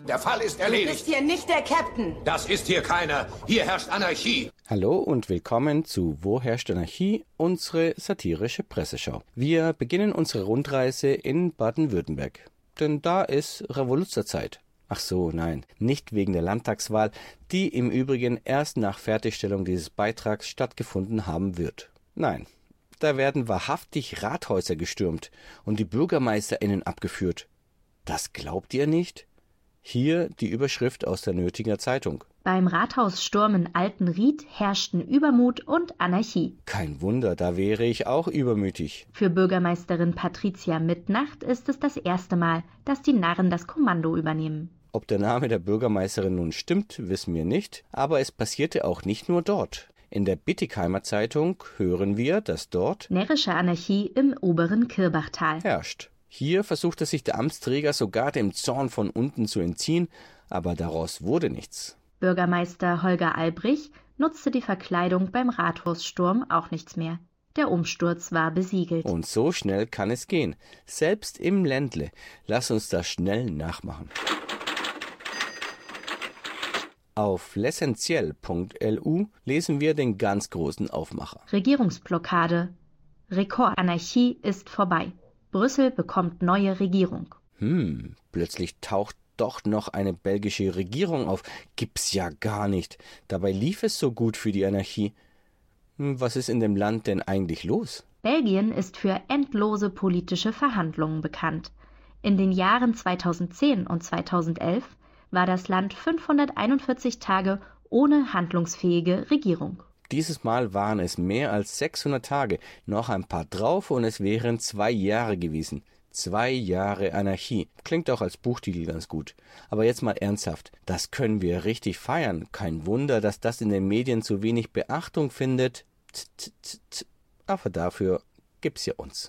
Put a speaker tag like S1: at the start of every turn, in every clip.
S1: Der Fall ist
S2: Du
S1: erledigt.
S2: bist hier nicht der Captain.
S1: Das ist hier keiner. Hier herrscht Anarchie.
S3: Hallo und willkommen zu Wo herrscht Anarchie, unsere satirische Presseschau. Wir beginnen unsere Rundreise in Baden-Württemberg, denn da ist Revolutionszeit. Ach so, nein, nicht wegen der Landtagswahl, die im Übrigen erst nach Fertigstellung dieses Beitrags stattgefunden haben wird. Nein, da werden wahrhaftig Rathäuser gestürmt und die BürgermeisterInnen abgeführt. Das glaubt ihr nicht? Hier die Überschrift aus der Nötinger Zeitung.
S4: Beim Rathaussturm in Altenried herrschten Übermut und Anarchie.
S3: Kein Wunder, da wäre ich auch übermütig.
S4: Für Bürgermeisterin Patricia Mittnacht ist es das erste Mal, dass die Narren das Kommando übernehmen.
S3: Ob der Name der Bürgermeisterin nun stimmt, wissen wir nicht, aber es passierte auch nicht nur dort. In der Bittigheimer Zeitung hören wir, dass dort
S4: närrische Anarchie im oberen Kirbachtal
S3: herrscht. Hier versuchte sich der Amtsträger sogar dem Zorn von unten zu entziehen, aber daraus wurde nichts.
S4: Bürgermeister Holger Albrich nutzte die Verkleidung beim Rathaussturm auch nichts mehr. Der Umsturz war besiegelt.
S3: Und so schnell kann es gehen. Selbst im Ländle. Lass uns das schnell nachmachen. Auf l'essentiel.lu lesen wir den ganz großen Aufmacher.
S4: Regierungsblockade. Rekordanarchie ist vorbei. Brüssel bekommt neue Regierung.
S3: Plötzlich taucht doch noch eine belgische Regierung auf. Gibt's ja gar nicht. Dabei lief es so gut für die Anarchie. Was ist in dem Land denn eigentlich los?
S4: Belgien ist für endlose politische Verhandlungen bekannt. In den Jahren 2010 und 2011 war das Land 541 Tage ohne handlungsfähige Regierung.
S3: Dieses Mal waren es mehr als 600 Tage, noch ein paar drauf und es wären 2 Jahre gewesen. 2 Jahre Anarchie. Klingt auch als Buchtitel ganz gut. Aber jetzt mal ernsthaft, das können wir richtig feiern. Kein Wunder, dass das in den Medien zu wenig Beachtung findet. Aber dafür gibt's ja uns.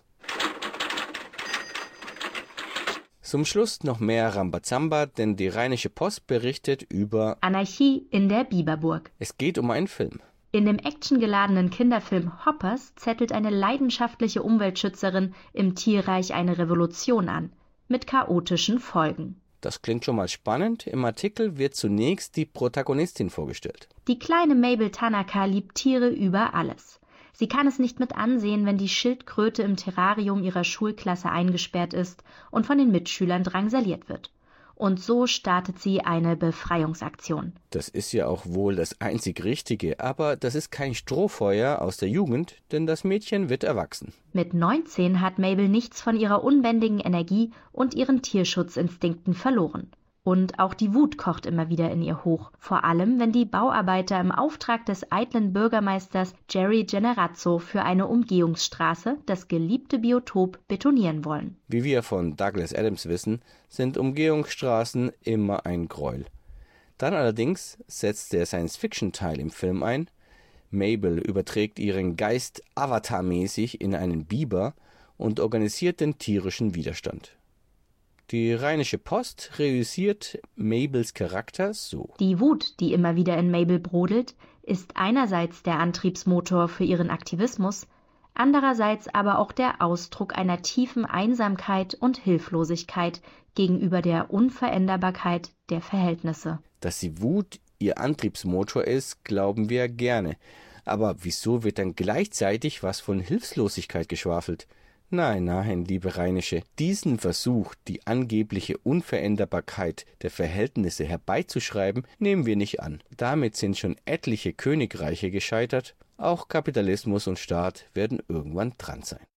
S3: Zum Schluss noch mehr Rambazamba, denn die Rheinische Post berichtet über
S4: Anarchie in der Biberburg.
S3: Es geht um einen Film.
S4: In dem actiongeladenen Kinderfilm Hoppers zettelt eine leidenschaftliche Umweltschützerin im Tierreich eine Revolution an, mit chaotischen Folgen.
S3: Das klingt schon mal spannend. Im Artikel wird zunächst die Protagonistin vorgestellt.
S4: Die kleine Mabel Tanaka liebt Tiere über alles. Sie kann es nicht mit ansehen, wenn die Schildkröte im Terrarium ihrer Schulklasse eingesperrt ist und von den Mitschülern drangsaliert wird. Und so startet sie eine Befreiungsaktion.
S3: Das ist ja auch wohl das einzig Richtige, aber das ist kein Strohfeuer aus der Jugend, denn das Mädchen wird erwachsen.
S4: Mit 19 hat Mabel nichts von ihrer unbändigen Energie und ihren Tierschutzinstinkten verloren. Und auch die Wut kocht immer wieder in ihr hoch, vor allem wenn die Bauarbeiter im Auftrag des eitlen Bürgermeisters Jerry Generazzo für eine Umgehungsstraße das geliebte Biotop betonieren wollen.
S3: Wie wir von Douglas Adams wissen, sind Umgehungsstraßen immer ein Gräuel. Dann allerdings setzt der Science-Fiction-Teil im Film ein. Mabel überträgt ihren Geist avatarmäßig in einen Biber und organisiert den tierischen Widerstand. Die Rheinische Post reüssiert Mabels Charakter so.
S4: Die Wut, die immer wieder in Mabel brodelt, ist einerseits der Antriebsmotor für ihren Aktivismus, andererseits aber auch der Ausdruck einer tiefen Einsamkeit und Hilflosigkeit gegenüber der Unveränderbarkeit der Verhältnisse.
S3: Dass die Wut ihr Antriebsmotor ist, glauben wir gerne. Aber wieso wird dann gleichzeitig was von Hilflosigkeit geschwafelt? Nein, liebe Rheinische, diesen Versuch, die angebliche Unveränderbarkeit der Verhältnisse herbeizuschreiben, nehmen wir nicht an. Damit sind schon etliche Königreiche gescheitert. Auch Kapitalismus und Staat werden irgendwann dran sein.